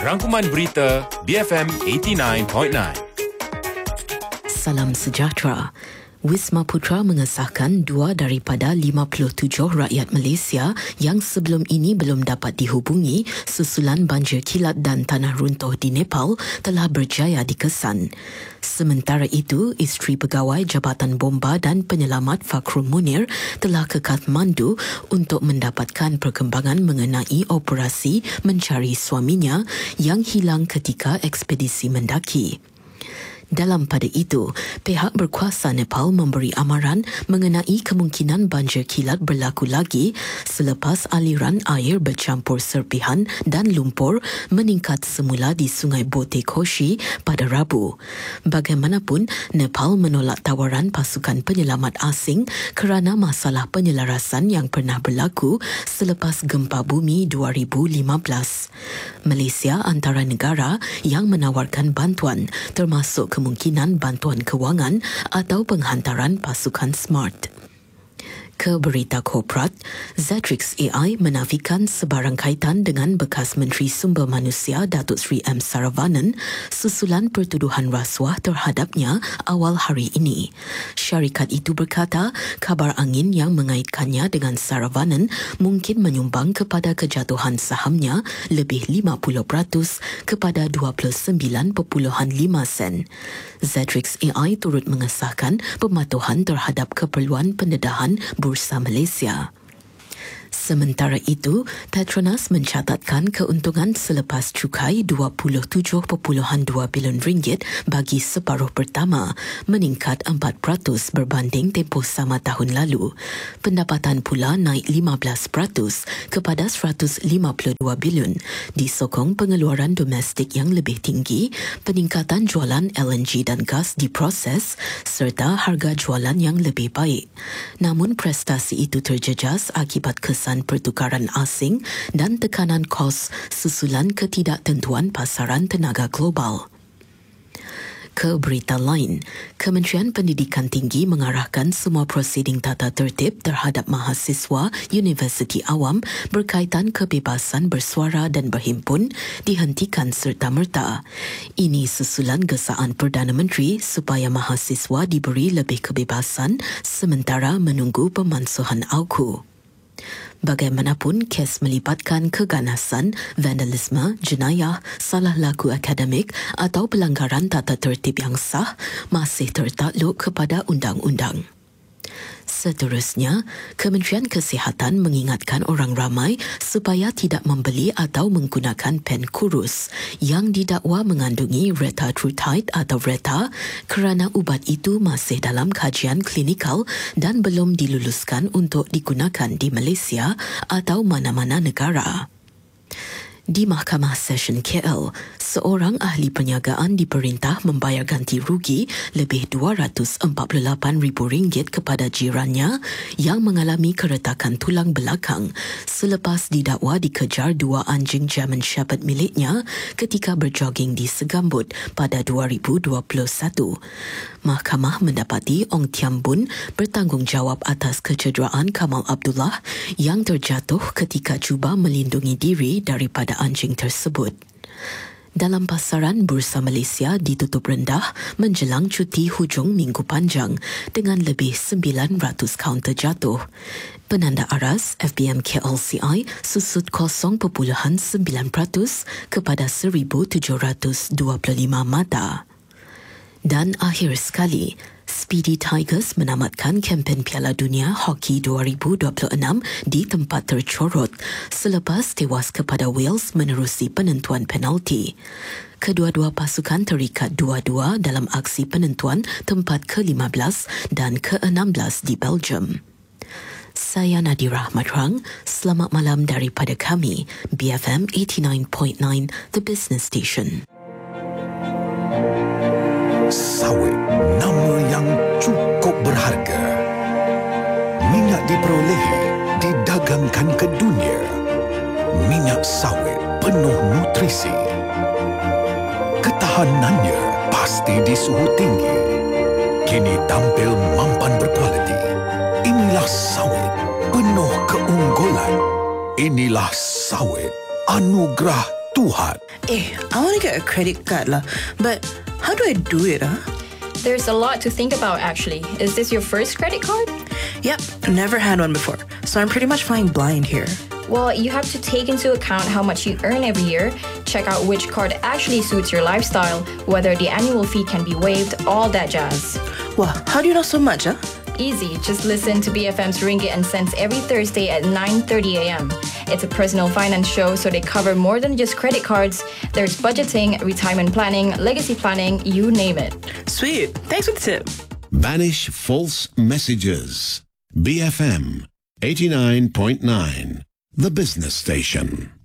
Rangkuman berita BFM 89.9. Salam sejahtera. Wisma Putra mengesahkan 2 daripada 57 rakyat Malaysia yang sebelum ini belum dapat dihubungi susulan banjir kilat dan tanah runtuh di Nepal telah berjaya dikesan. Sementara itu, isteri pegawai Jabatan Bomba dan Penyelamat Fakhrul Munir telah ke Kathmandu untuk mendapatkan perkembangan mengenai operasi mencari suaminya yang hilang ketika ekspedisi mendaki. Dalam pada itu, pihak berkuasa Nepal memberi amaran mengenai kemungkinan banjir kilat berlaku lagi selepas aliran air bercampur serpihan dan lumpur meningkat semula di Sungai Bote Koshi pada Rabu. Bagaimanapun, Nepal menolak tawaran pasukan penyelamat asing kerana masalah penyelarasan yang pernah berlaku selepas gempa bumi 2015. Malaysia antara negara yang menawarkan bantuan termasuk kemungkinan bantuan kewangan atau penghantaran pasukan SMART. Ke berita korporat, Zetrix AI menafikan sebarang kaitan dengan bekas Menteri Sumber Manusia Datuk Seri M. Saravanan susulan pertuduhan rasuah terhadapnya awal hari ini. Syarikat itu berkata kabar angin yang mengaitkannya dengan Saravanan mungkin menyumbang kepada kejatuhan sahamnya lebih 50% kepada 29.5 sen. Zetrix AI turut mengesahkan pematuhan terhadap keperluan pendedahan Bursa Malaysia. Sementara itu, Petronas mencatatkan keuntungan selepas cukai 27.2 bilion ringgit bagi separuh pertama, meningkat 4% berbanding tempoh sama tahun lalu. Pendapatan pula naik 15% kepada 152 bilion, disokong pengeluaran domestik yang lebih tinggi, peningkatan jualan LNG dan gas diproses serta harga jualan yang lebih baik. Namun prestasi itu terjejas akibat kesan pertukaran asing dan tekanan kos susulan ketidaktentuan pasaran tenaga global. Ke berita lain, Kementerian Pendidikan Tinggi mengarahkan semua prosiding tata tertib terhadap mahasiswa Universiti Awam berkaitan kebebasan bersuara dan berhimpun dihentikan serta-merta. Ini susulan gesaan Perdana Menteri supaya mahasiswa diberi lebih kebebasan sementara menunggu pemansuhan AUKU. Bagaimanapun, kes melibatkan keganasan, vandalisme, jenayah, salah laku akademik atau pelanggaran tata tertib yang sah masih tertakluk kepada undang-undang. Seterusnya, Kementerian Kesihatan mengingatkan orang ramai supaya tidak membeli atau menggunakan pen kurus yang didakwa mengandungi retatrutide atau Reta kerana ubat itu masih dalam kajian klinikal dan belum diluluskan untuk digunakan di Malaysia atau mana-mana negara. Di Mahkamah Session KL, seorang ahli perniagaan diperintah membayar ganti rugi lebih RM248,000 kepada jirannya yang mengalami keretakan tulang belakang selepas didakwa dikejar 2 anjing German Shepherd miliknya ketika berjoging di Segambut pada 2021. Mahkamah mendapati Ong Tiam Bun bertanggungjawab atas kecederaan Kamal Abdullah yang terjatuh ketika cuba melindungi diri daripada anjing tersebut. Dalam pasaran, Bursa Malaysia ditutup rendah menjelang cuti hujung minggu panjang dengan lebih 900 kaunter jatuh. Penanda aras FBM KLCI susut 0.9% kepada 1,725 mata. Dan akhir sekali, Speedy Tigers menamatkan kempen Piala Dunia Hoki 2026 di tempat tercorot selepas tewas kepada Wales menerusi penentuan penalti. Kedua-dua pasukan terikat 2-2 dalam aksi penentuan tempat ke-15 dan ke-16 di Belgium. Saya Nadira Ahmad, selamat malam daripada kami, BFM 89.9, The Business Station. Sawit, nama yang cukup berharga. Minyak diperolehi, didagangkan ke dunia. Minyak sawit penuh nutrisi. Ketahanannya pasti di suhu tinggi. Kini tampil mampan berkualiti. Inilah sawit penuh keunggulan. Inilah sawit anugerah Tuhat. I want to get a credit card lah, but how do I do it? There's a lot to think about actually. Is this your first credit card? Yep, never had one before, so I'm pretty much flying blind here. Well, you have to take into account how much you earn every year, check out which card actually suits your lifestyle, whether the annual fee can be waived, all that jazz. Wow, how do you know so much? Easy, just listen to BFM's Ringgit and Cents every Thursday at 9:30 a.m. It's a personal finance show, so they cover more than just credit cards. There's budgeting, retirement planning, legacy planning, you name it. Sweet, thanks for the tip. Banish false messages. BFM 89.9, the business station.